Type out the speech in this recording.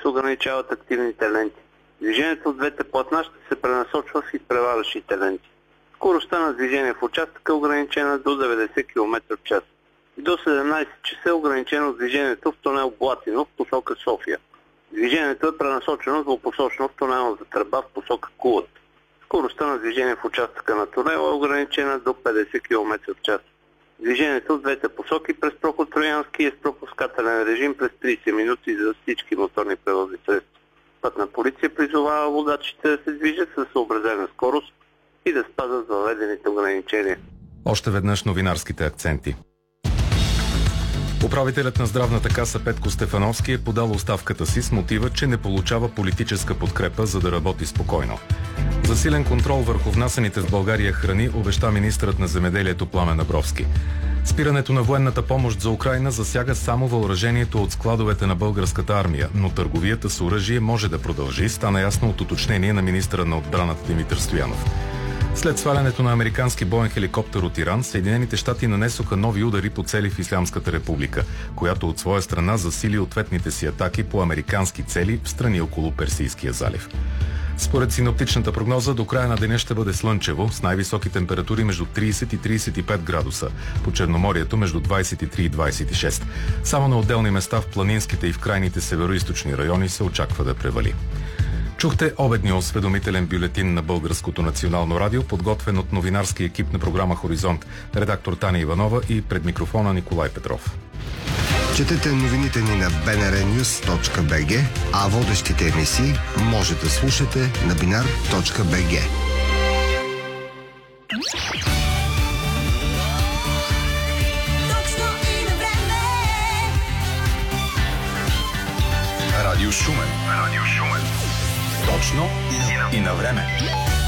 се ограничават активните ленти. Движението от двете платна ще се пренасочва в изпреварващите ленти. Скоростта на движение в участъка е ограничена до 90 км в час. До 17 часа е ограничено движението в тунел Блатино в посока София. Движението е пренасочено двупосочно в тунела за Тръба в посока Кулата. Скоростта на движение в участъка на тунела е ограничена до 50 км в час. Движението в двете посоки през проход Троянски е с пропускателен режим през 30 минути за всички моторни превозни средства. Пътна полиция призовава водачите да се движат със съобразена скорост и да спазват въведените ограничения. Още веднъж новинарските акценти. Управителят на здравната каса Петко Стефановски е подал оставката си с мотива, че не получава политическа подкрепа, за да работи спокойно. Засилен контрол върху внасяните в България храни обеща министърът на земеделието Пламен Абровски. Спирането на военната помощ за Украйна засяга само въоръжението от складовете на българската армия, но търговията с оръжие може да продължи, стана ясно от уточнение на министъра на отбраната Димитър Стоянов. След свалянето на американски боен хеликоптер от Иран, Съединените щати нанесоха нови удари по цели в Ислямската република, която от своя страна засили ответните си атаки по американски цели в страни около Персийския залив. Според синоптичната прогноза, до края на деня ще бъде слънчево, с най-високи температури между 30 и 35 градуса, по Черноморието между 23 и 26. Само на отделни места в планинските и в крайните североизточни райони се очаква да превали. Чухте обедния осведомителен бюлетин на Българското национално радио, подготвен от новинарски екип на програма Хоризонт, редактор Таня Иванова и пред микрофона Николай Петров. Четете новините ни на bnrnews.bg, а водещите емисии може да слушате на binar.bg. Радио Шумен. Точно и на време.